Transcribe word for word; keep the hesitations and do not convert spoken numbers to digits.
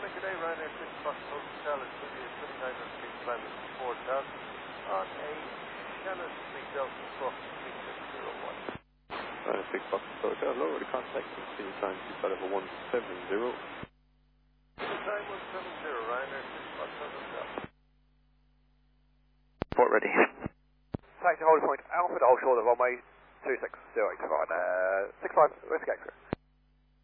Shannon, good day, Ryanair six Fox Hotel is twenty-nine Street, Planet four South on a Shannon three Delta Fox three six zero one. Ryanair six Fox Hotel, lower the contact and see the time to set up a one seven zero. Time one seven zero, Ryanair six Fox Hotel. Port ready. Taxi holding point Alpha, hold short of runway two six zero eight, uh, six five, Whiskey X-ray.